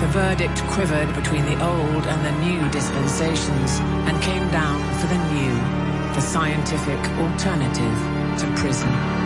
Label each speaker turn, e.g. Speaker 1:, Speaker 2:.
Speaker 1: The verdict quivered between the old and the new dispensations and came down for the new, the scientific alternative to prison.